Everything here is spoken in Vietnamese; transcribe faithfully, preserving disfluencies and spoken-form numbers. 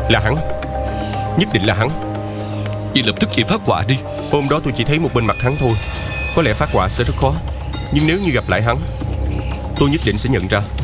Là hắn, nhất định là hắn. Vậy lập tức chị phát họa đi. Hôm đó tôi chỉ thấy một bên mặt hắn thôi, có lẽ phát họa sẽ rất khó. Nhưng nếu như gặp lại hắn, tôi nhất định sẽ nhận ra.